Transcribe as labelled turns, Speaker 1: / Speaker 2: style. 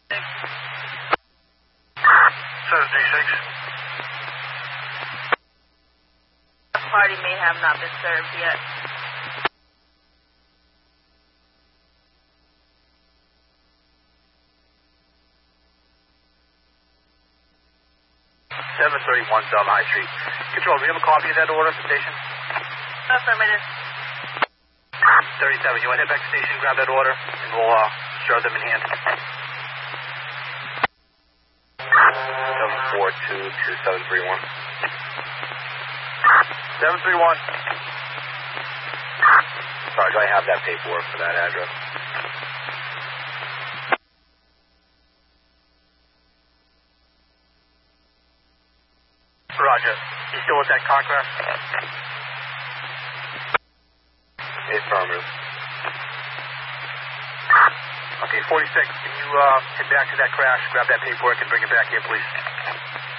Speaker 1: The party may have not been served yet.
Speaker 2: 731 Dove High Street. Control, do you have a copy of that order at the station?
Speaker 1: Affirmative.
Speaker 2: 37, you want to head back to the station, grab that order, and we'll show them in hand. 7422731. 731. Sarge, I have that paperwork for that address. Roger. You still with that Concraft? Affirmative. Okay, 46. Can you head back to that crash, grab that paperwork, and bring it back here, please?